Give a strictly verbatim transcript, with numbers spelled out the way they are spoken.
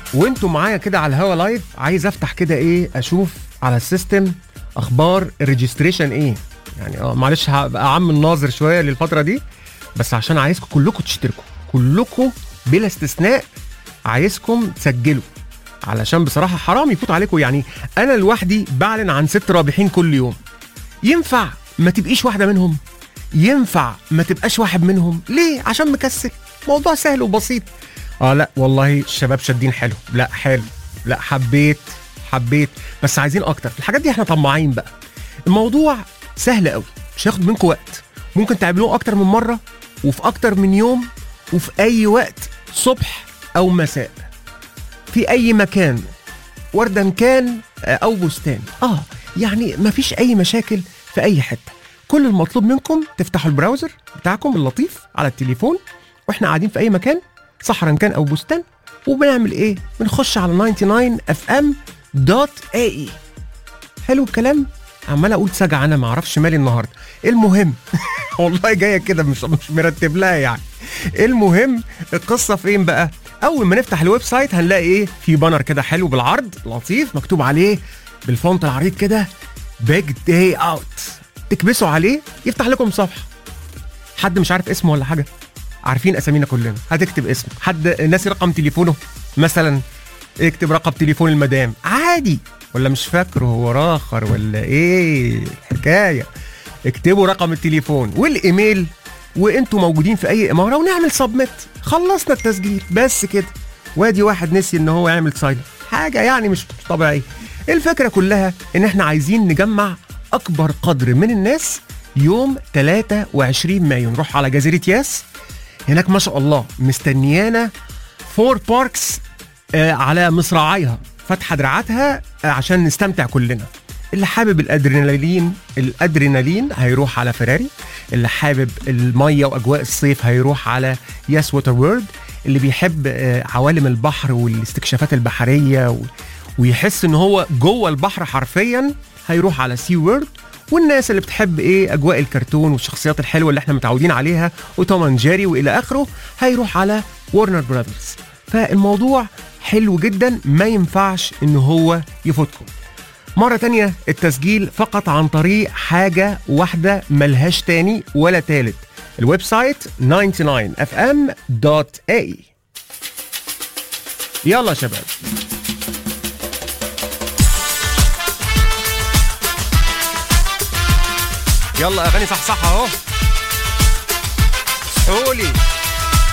وانتوا معايا كده على الهوا لايف، عايز افتح كده ايه اشوف على السيستم اخبار الريجستريشن ايه. يعني اه معلش هبقى عم الناظر شويه للفتره دي، بس عشان عايزكم كلكم تشتركوا، كلكم بلا استثناء عايزكم تسجلوا، علشان بصراحه حرام يفوت عليكم. يعني انا لوحدي بعلن عن ست رابحين كل يوم، ينفع ما تبقيش واحده منهم؟ ينفع ما تبقاش واحد منهم؟ ليه؟ عشان مكسل. موضوع سهل وبسيط. اه لا والله الشباب شادين حلو، لا حلو، لا حبيت حبيت، بس عايزين اكتر. في الحاجات دي احنا طماعين بقى. الموضوع سهل قوي، مش هياخد منكم وقت، ممكن تعملوه اكتر من مره وفي اكتر من يوم وفي اي وقت، صبح او مساء، في اي مكان، وردا كان او بستان. اه يعني مفيش اي مشاكل في اي حته. كل المطلوب منكم تفتحوا البراوزر بتاعكم اللطيف على التليفون، واحنا قاعدين في اي مكان، صحراء كان او بستان، وبنعمل ايه؟ بنخش على تسعة وتسعين اف ام دوت اي اي. حلو الكلام. عمال اقول سجع، انا ما اعرفش مالي النهارده. المهم والله جايه كده مش مش مرتب لها يعني. المهم القصه فين بقى؟ اول ما نفتح الويب سايت هنلاقي ايه؟ في بانر كده حلو بالعرض لطيف، مكتوب عليه بالفونت العريض كده بيج داي اوت. تكبسوا عليه يفتح لكم صفحه. حد مش عارف اسمه ولا حاجه؟ عارفين اسامينا كلنا. هتكتب اسمه، حد ناسي رقم تليفونه مثلا، اكتب رقم تليفون المدام عادي، ولا مش فاكره هو راخر ولا ايه الحكايه. اكتبوا رقم التليفون والايميل، وانتوا موجودين في اي اماره، ونعمل سبميت. خلصنا التسجيل بس كده. وادي واحد نسي ان هو يعمل سايلنت، حاجه يعني مش طبيعيه. الفكره كلها ان احنا عايزين نجمع اكبر قدر من الناس يوم ثلاثة وعشرين مايو. نروح على جزيره ياس، هناك ما شاء الله مستنيانا فور باركس آه على مصراعيها، فاتحه دراعاتها آه عشان نستمتع كلنا. اللي حابب الادرينالين الادرينالين هيروح على فيراري، اللي حابب الميه واجواء الصيف هيروح على ياس ووتر وورلد، اللي بيحب آه عوالم البحر والاستكشافات البحريه و... ويحس ان هو جوه البحر حرفيا هيروح على سي وورلد، والناس اللي بتحب ايه اجواء الكرتون والشخصيات الحلوه اللي احنا متعودين عليها وتوم اند جيري والى اخره هيروح على وارنر براذرز. فالموضوع حلو جدا، ما ينفعش ان هو يفوتكم. مرة تانية التسجيل فقط عن طريق حاجة واحدة ملهاش تاني ولا تالت، الويب سايت تسعة وتسعين اف ام دوت اي اي. يلا شباب، يلا اغاني صح صح اهو. صحولي